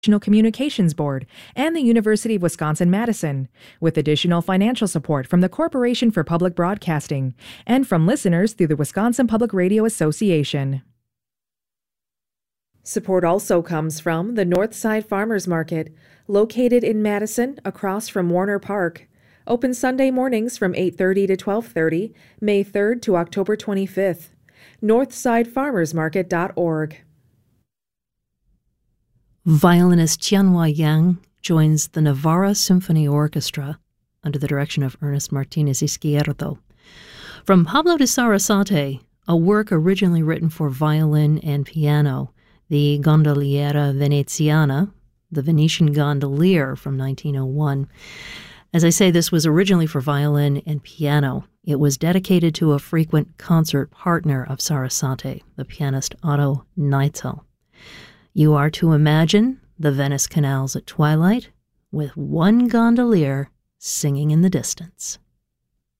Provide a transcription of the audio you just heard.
National Communications Board and the University of Wisconsin-Madison, with additional financial support from the Corporation for Public Broadcasting and from listeners through the Wisconsin Public Radio Association. Support also comes from the Northside Farmers Market, located in Madison across from Warner Park. Open Sunday mornings from 8:30 to 12:30, May 3rd to October 25th. NorthsideFarmersMarket.org. Violinist Tianhua Yang joins the Navarra Symphony Orchestra under the direction of Ernest Martinez Izquierdo. From Pablo de Sarasate, a work originally written for violin and piano, the Gondoliera Veneziana, the Venetian Gondolier from 1901. As I say, this was originally for violin and piano. It was dedicated to a frequent concert partner of Sarasate, the pianist Otto Neitzel. You are to imagine the Venice canals at twilight with one gondolier singing in the distance.